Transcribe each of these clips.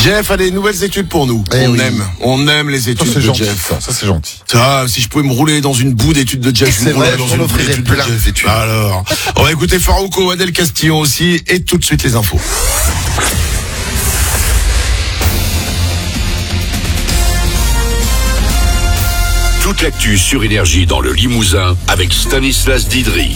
Jeff a des nouvelles études pour nous. On aime les études de Jeff. Ça c'est gentil. Ça, si je pouvais me rouler dans une boue d'études de Jeff, je me roulerais dans une boue d'études de Jeff. Alors, on va écouter Farouko, Adèle Castillon aussi, et tout de suite les infos. Toute l'actu sur Énergie dans le Limousin avec Stanislas Didry.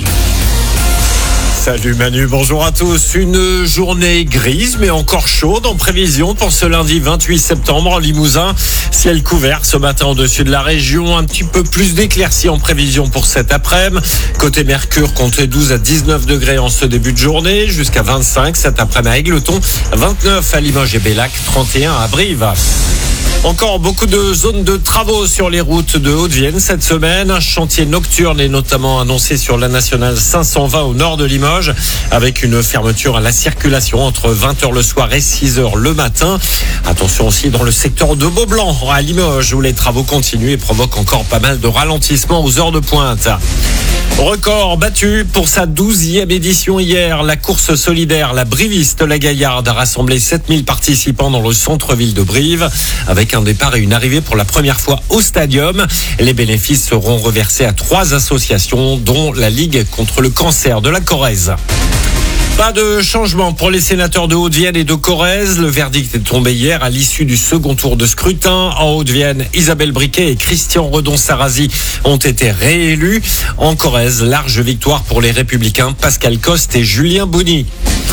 Salut Manu, bonjour à tous. Une journée grise mais encore chaude en prévision pour ce lundi 28 septembre en Limousin. Ciel couvert ce matin au-dessus de la région, un petit peu plus d'éclaircies en prévision pour cet après-midi. Côté Mercure, comptez 12 à 19 degrés en ce début de journée, jusqu'à 25 cet après-midi à Égletons, 29 à Limoges et Bellac, 31 à Brive. Encore beaucoup de zones de travaux sur les routes de Haute-Vienne cette semaine. Un chantier nocturne est notamment annoncé sur la nationale 520 au nord de Limoges, avec une fermeture à la circulation entre 20h le soir et 6h le matin. Attention aussi dans le secteur de Beaublanc à Limoges, où les travaux continuent et provoquent encore pas mal de ralentissements aux heures de pointe. Record battu pour sa 12e édition hier. La course solidaire, la Briviste La Gaillarde, a rassemblé 7000 participants dans le centre-ville de Brive, avec un départ et une arrivée pour la première fois au stadium. Les bénéfices seront reversés à 3 associations, dont la Ligue contre le cancer de la Corrèze. Pas de changement pour les sénateurs de Haute-Vienne et de Corrèze. Le verdict est tombé hier à l'issue du second tour de scrutin. En Haute-Vienne, Isabelle Briquet et Christian Redon-Sarrazy ont été réélus. En Corrèze, large victoire pour les Républicains Pascal Coste et Julien Bonny.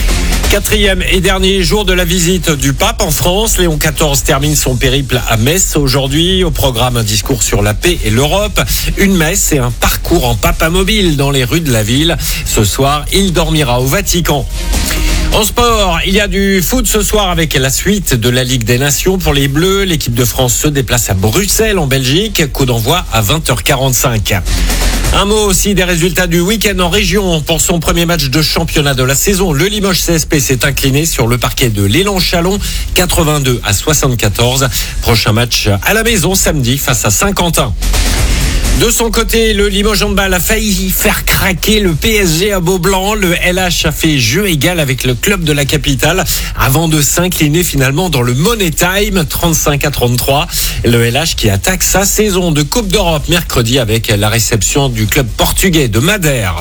4e et dernier jour de la visite du pape en France. Léon XIV termine son périple à Metz aujourd'hui. Au programme, un discours sur la paix et l'Europe, une messe et un parcours en papamobile dans les rues de la ville. Ce soir, il dormira au Vatican. En sport, il y a du foot ce soir avec la suite de la Ligue des Nations pour les Bleus. L'équipe de France se déplace à Bruxelles en Belgique. Coup d'envoi à 20h45. Un mot aussi des résultats du week-end en région. Pour son premier match de championnat de la saison, le Limoges CSP s'est incliné sur le parquet de l'Élan Chalon, 82 à 74. Prochain match à la maison samedi face à Saint-Quentin. De son côté, le Limoges Handball a failli faire craquer le PSG à Beaublanc. Le LH a fait jeu égal avec le club de la capitale avant de s'incliner finalement dans le Money Time, 35 à 33. Le LH qui attaque sa saison de Coupe d'Europe mercredi avec la réception du club portugais de Madère.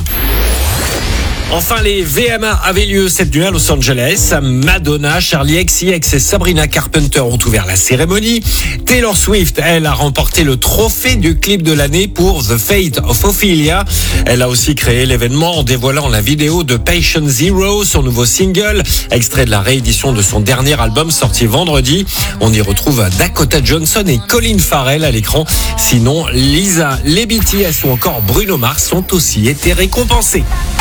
Enfin, les VMA avaient lieu cette nuit à Los Angeles. Madonna, Charli XCX et Sabrina Carpenter ont ouvert la cérémonie. Taylor Swift, elle, a remporté le trophée du clip de l'année pour The Fate of Ophelia. Elle a aussi créé l'événement en dévoilant la vidéo de Patient Zero, son nouveau single, extrait de la réédition de son dernier album sorti vendredi. On y retrouve Dakota Johnson et Colin Farrell à l'écran. Sinon, Lisa, les BTS ou encore Bruno Mars ont aussi été récompensés.